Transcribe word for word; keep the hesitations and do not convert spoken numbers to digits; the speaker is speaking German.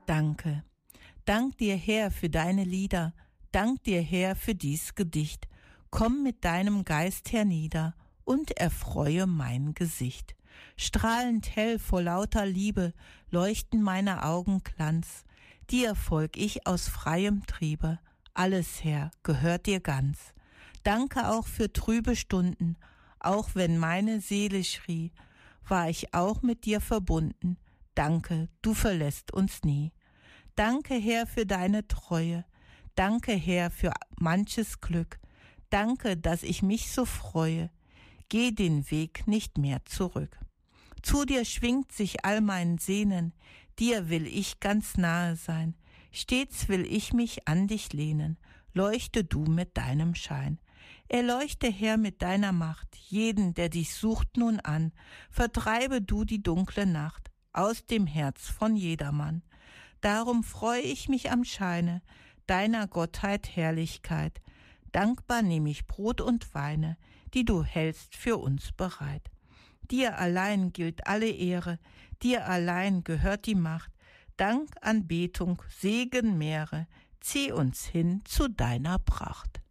Danke. Dank dir, Herr, für deine Lieder. Dank dir, Herr, für dies Gedicht. Komm mit deinem Geist hernieder und erfreue mein Gesicht. Strahlend hell vor lauter Liebe leuchten meine Augen Glanz. Dir folg ich aus freiem Triebe. Alles, Herr, gehört dir ganz. Danke auch für trübe Stunden. Auch wenn meine Seele schrie, war ich auch mit dir verbunden. Danke, du verlässt uns nie. Danke, Herr, für deine Treue. Danke, Herr, für manches Glück. Danke, dass ich mich so freue. Geh den Weg nicht mehr zurück. Zu dir schwingt sich all mein Sehnen. Dir will ich ganz nahe sein. Stets will ich mich an dich lehnen. Leuchte du mit deinem Schein. Erleuchte, Herr, mit deiner Macht jeden, der dich sucht, nun an. Vertreibe du die dunkle Nacht aus dem Herz von jedermann. Darum freu ich mich am Scheine deiner Gottheit Herrlichkeit. Dankbar nehm ich Brot und Weine, die du hältst für uns bereit. Dir allein gilt alle Ehre, dir allein gehört die Macht. Dank, Anbetung, Segen, Mehre, zieh uns hin zu deiner Pracht.